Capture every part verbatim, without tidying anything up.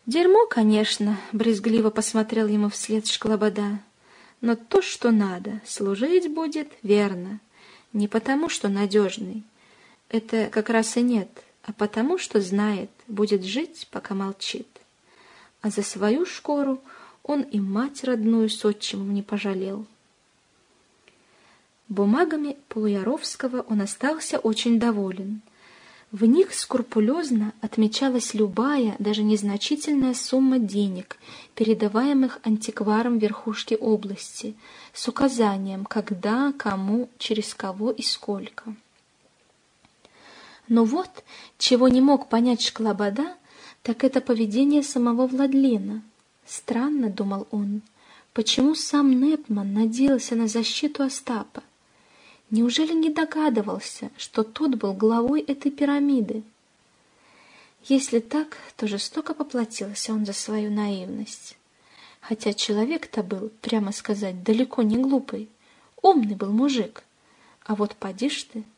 Дерьмо, конечно, брезгливо посмотрел ему вслед Шклобода, но то, что надо, служить будет верно, не потому, что надежный, это как раз и нет, а потому, что знает, будет жить, пока молчит. А за свою шкуру он и мать родную с отчимом не пожалел. Бумагами Полуяровского он остался очень доволен. В них скрупулезно отмечалась любая, даже незначительная сумма денег, передаваемых антикварам верхушки области, с указанием, когда, кому, через кого и сколько. Но вот, чего не мог понять Шклобода, так это поведение самого Владлена. Странно, думал он, почему сам Непман надеялся на защиту Остапа? Неужели не догадывался, что тот был главой этой пирамиды? Если так, то жестоко поплатился он за свою наивность. Хотя человек-то был, прямо сказать, далеко не глупый, умный был мужик. А вот поди ж ты.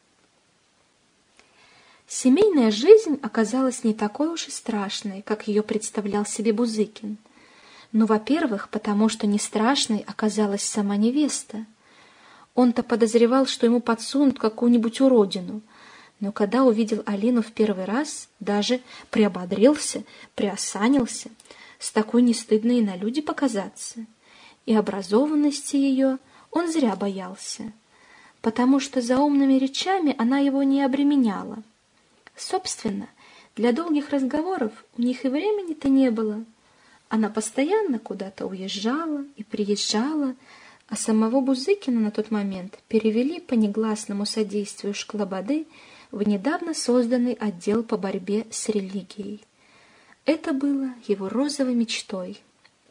Семейная жизнь оказалась не такой уж и страшной, как ее представлял себе Бузыкин. Ну, во-первых, потому что не страшной оказалась сама невеста. Он-то подозревал, что ему подсунут какую-нибудь уродину, но когда увидел Алину в первый раз, даже приободрился, приосанился, с такой не стыдно и на люди показаться. И образованности ее он зря боялся, потому что за умными речами она его не обременяла. Собственно, для долгих разговоров у них и времени-то не было. Она постоянно куда-то уезжала и приезжала, а самого Бузыкина на тот момент перевели по негласному содействию Шклободы в недавно созданный отдел по борьбе с религией. Это было его розовой мечтой.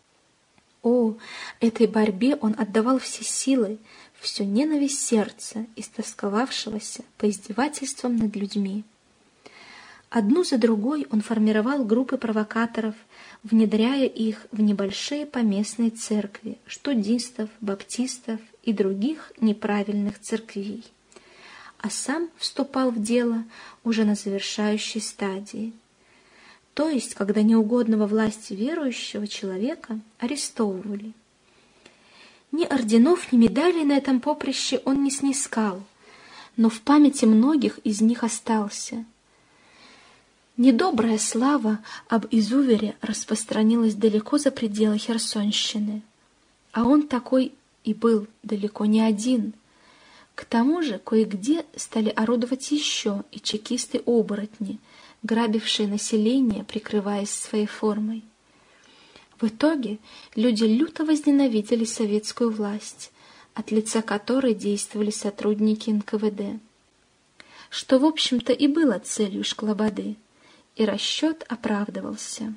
О, этой борьбе он отдавал все силы, всю ненависть сердца, истосковавшегося по издевательствам над людьми. Одну за другой он формировал группы провокаторов, внедряя их в небольшие поместные церкви, штудистов, баптистов и других неправильных церквей, а сам вступал в дело уже на завершающей стадии, то есть когда неугодного власти верующего человека арестовывали. Ни орденов, ни медалей на этом поприще он не снискал, но в памяти многих из них остался. Недобрая слава об изувере распространилась далеко за пределы Херсонщины, а он такой и был далеко не один. К тому же кое-где стали орудовать еще и чекисты-оборотни, грабившие население, прикрываясь своей формой. В итоге люди люто возненавидели советскую власть, от лица которой действовали сотрудники эн ка вэ дэ, что, в общем-то, и было целью Шклободы. И расчет оправдывался.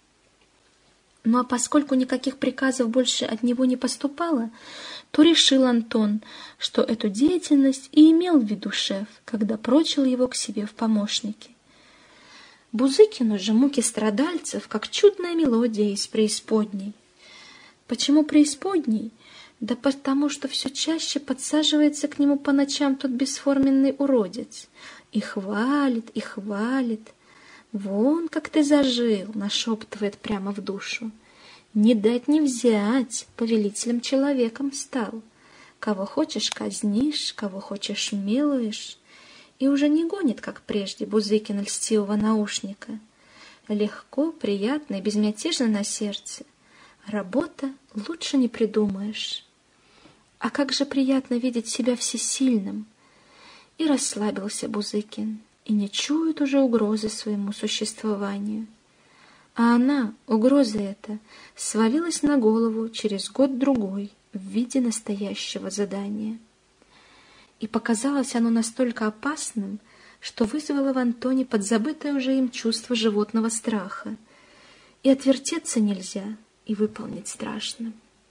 Ну а поскольку никаких приказов больше от него не поступало, то решил Антон, что эту деятельность и имел в виду шеф, когда прочил его к себе в помощники. Бузыкину же муки страдальцев, как чудная мелодия из преисподней. Почему преисподней? Да потому что все чаще подсаживается к нему по ночам тот бесформенный уродец. И хвалит, и хвалит. «Вон, как ты зажил!» — нашептывает прямо в душу. «Не дать не взять, повелителем-человеком стал. Кого хочешь казнишь, кого хочешь милуешь». И уже не гонит, как прежде, Бузыкин льстивого наушника. Легко, приятно и безмятежно на сердце. Работа лучше не придумаешь. А как же приятно видеть себя всесильным! И расслабился Бузыкин. И не чует уже угрозы своему существованию. А она, угроза эта, свалилась на голову через год-другой в виде настоящего задания. И показалось оно настолько опасным, что вызвало в Антоне подзабытое уже им чувство животного страха. И отвертеться нельзя, и выполнить страшно.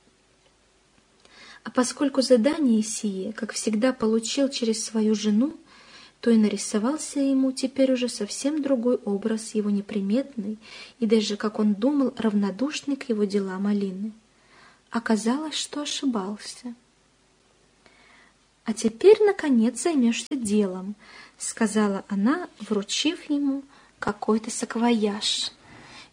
А поскольку задание сие, как всегда, получил через свою жену, то и нарисовался ему теперь уже совсем другой образ его неприметной и даже, как он думал, равнодушный к его делам Алины. Оказалось, что ошибался. «А теперь, наконец, займешься делом», — сказала она, вручив ему какой-то саквояж.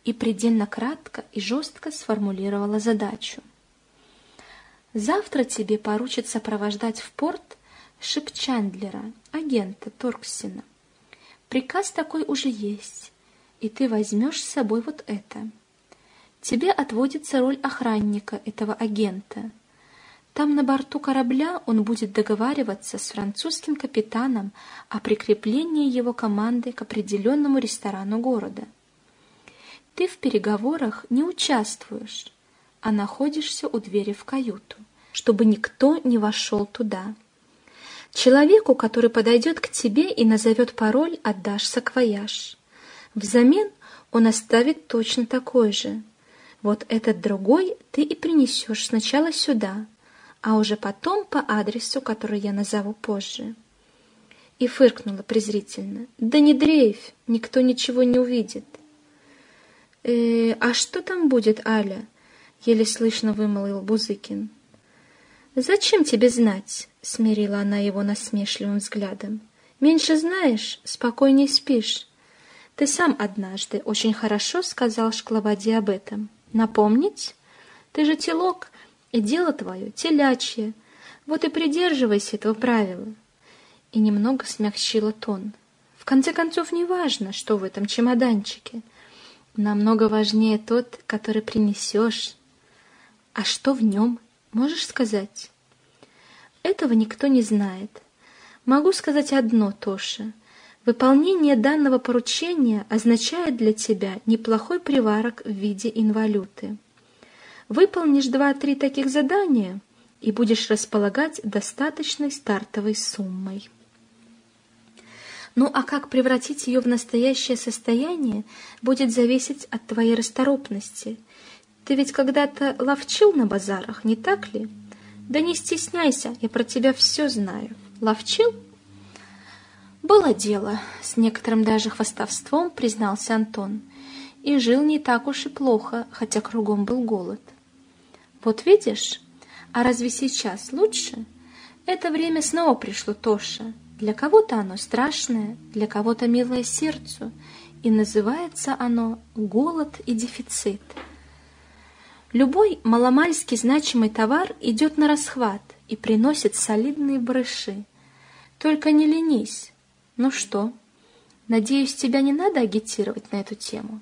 и предельно кратко и жестко сформулировала задачу. Завтра тебе поручат сопровождать в порт Шипчандлера, агента Торксина. Приказ такой уже есть, и ты возьмешь с собой вот это. Тебе отводится роль охранника этого агента. Там на борту корабля он будет договариваться с французским капитаном о прикреплении его команды к определенному ресторану города. Ты в переговорах не участвуешь, а находишься у двери в каюту, чтобы никто не вошел туда. Человеку, который подойдет к тебе и назовет пароль, отдашь саквояж. Взамен он оставит точно такой же. Вот этот другой ты и принесешь сначала сюда, а уже потом по адресу, который я назову позже. И фыркнула презрительно. Да не дрейфь, никто ничего не увидит. «Э, а что там будет, Аля?» — еле слышно вымолвил Бузыкин. «Зачем тебе знать?» — смирила она его насмешливым взглядом. «Меньше знаешь, спокойней спишь. Ты сам однажды очень хорошо сказал Шкловоде об этом. Напомнить? Ты же телок, и дело твое телячье. Вот и придерживайся этого правила». И немного смягчила тон. «В конце концов, не важно, что в этом чемоданчике. Намного важнее тот, который принесешь. А что в нем, можешь сказать?» «Этого никто не знает. Могу сказать одно, Тоша. Выполнение данного поручения означает для тебя неплохой приварок в виде инвалюты. Выполнишь два-три таких задания и будешь располагать достаточной стартовой суммой. Ну а как превратить ее в настоящее состояние, будет зависеть от твоей расторопности. Ты ведь когда-то ловчил на базарах, не так ли? Да не стесняйся, я про тебя все знаю. Ловчил? Было дело, с некоторым даже хвастовством признался Антон. И жил не так уж и плохо, хотя кругом был голод. Вот видишь, а разве сейчас лучше? Это время снова пришло, Тоша. Для кого-то оно страшное, для кого-то милое сердцу, и называется оно голод и дефицит. Любой маломальски значимый товар идет на расхват и приносит солидные барыши. Только не ленись. Ну что, надеюсь, тебя не надо агитировать на эту тему?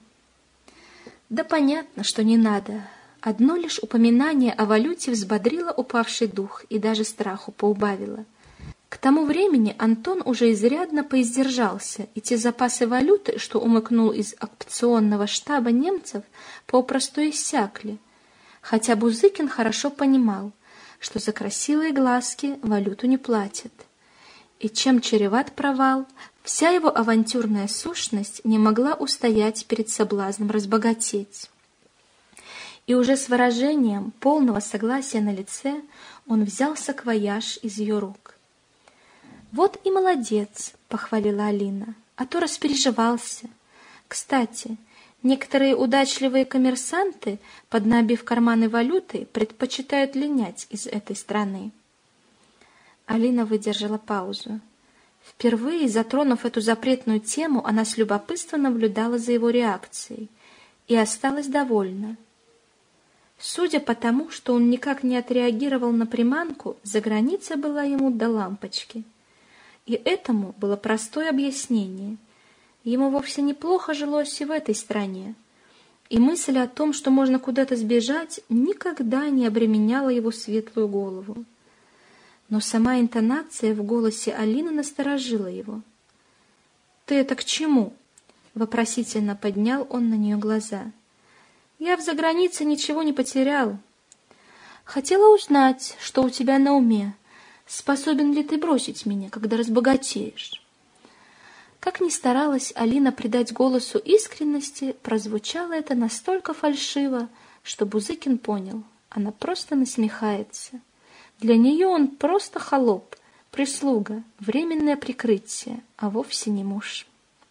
Да понятно, что не надо. Одно лишь упоминание о валюте взбодрило упавший дух и даже страху поубавило. К тому времени Антон уже изрядно поиздержался, и те запасы валюты, что умыкнул из опционного штаба немцев, попросту иссякли. Хотя Бузыкин хорошо понимал, что за красивые глазки валюту не платят. И чем чреват провал, вся его авантюрная сущность не могла устоять перед соблазном разбогатеть. И уже с выражением полного согласия на лице он взял саквояж из ее рук. «Вот и молодец», — похвалила Алина, — «а то распереживался. Кстати, некоторые удачливые коммерсанты, поднабив карманы валюты, предпочитают линять из этой страны». Алина выдержала паузу. Впервые, затронув эту запретную тему, она с любопытством наблюдала за его реакцией и осталась довольна. Судя по тому, что он никак не отреагировал на приманку, заграница была ему до лампочки. И этому было простое объяснение. Ему вовсе неплохо жилось и в этой стране. И мысль о том, что можно куда-то сбежать, никогда не обременяла его светлую голову. Но сама интонация в голосе Алины насторожила его. «Ты это к чему?» — вопросительно поднял он на нее глаза. «Я в загранице ничего не потерял. Хотела узнать, что у тебя на уме. Способен ли ты бросить меня, когда разбогатеешь?» Как ни старалась Алина придать голосу искренности, прозвучало это настолько фальшиво, что Бузыкин понял, она просто насмехается. Для нее он просто холоп, прислуга, временное прикрытие, а вовсе не муж.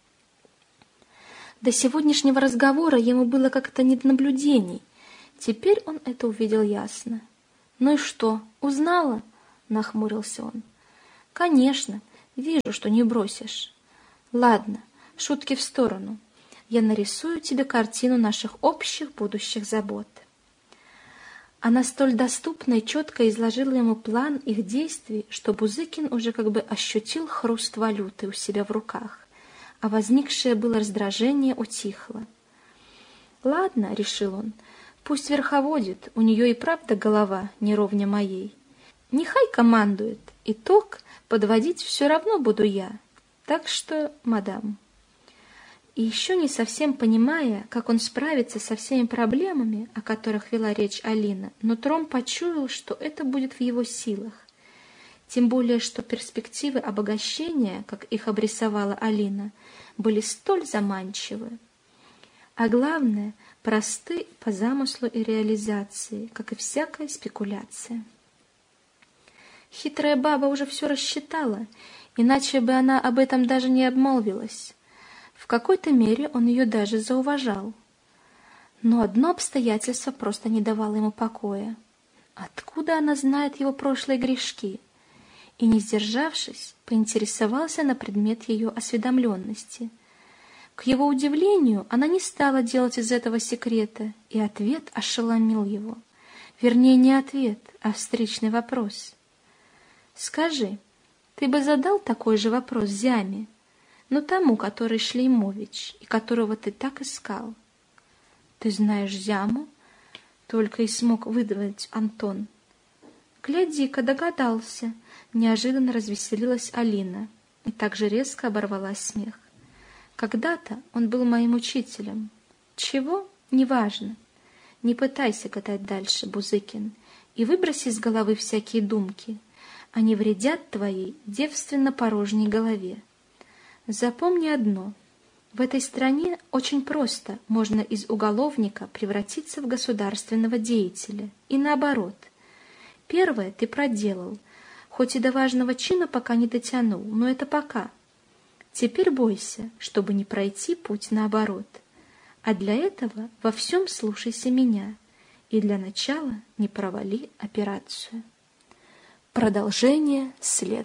До сегодняшнего разговора ему было как-то не до наблюдений. Теперь он это увидел ясно. «Ну и что, узнала?» — нахмурился он. «Конечно, вижу, что не бросишь. Ладно, шутки в сторону. я нарисую тебе картину наших общих будущих забот». Она столь доступно и четко изложила ему план их действий, что Бузыкин уже как бы ощутил хруст валюты у себя в руках, а возникшее было раздражение утихло. «Ладно», — решил он, — «пусть верховодит, у нее и правда голова не ровня моей. Нехай командует, итог подводить все равно буду я, так что, мадам». И еще не совсем понимая, как он справится со всеми проблемами, о которых вела речь Алина, нутром почуял, что это будет в его силах. Тем более, что перспективы обогащения, как их обрисовала Алина, были столь заманчивы. А главное, просты по замыслу и реализации, как и всякая спекуляция. Хитрая баба уже все рассчитала, иначе бы она об этом даже не обмолвилась. В какой-то мере он ее даже зауважал. Но одно обстоятельство просто не давало ему покоя. Откуда она знает его прошлые грешки? И, не сдержавшись, поинтересовался на предмет ее осведомленности. К его удивлению, она не стала делать из этого секрета, и ответ ошеломил его. Вернее, не ответ, а встречный вопрос. «Скажи, ты бы задал такой же вопрос Зяме, но тому, который Шлеймович, и которого ты так искал?» «Ты знаешь Зяму?» — только и смог выдавить Антон. «Гляди-ка, догадался!» — неожиданно развеселилась Алина и так же резко оборвала смех. «Когда-то он был моим учителем. Чего? Неважно. Не пытайся гадать дальше, Бузыкин, и выброси из головы всякие думки. Они вредят твоей девственно-порожней голове. Запомни одно. В этой стране очень просто можно из уголовника превратиться в государственного деятеля. И наоборот. Первое ты проделал, хоть и до важного чина пока не дотянул, но это пока. Теперь бойся, чтобы не пройти путь наоборот. А для этого во всем слушайся меня. И для начала не провали операцию. Продолжение следует.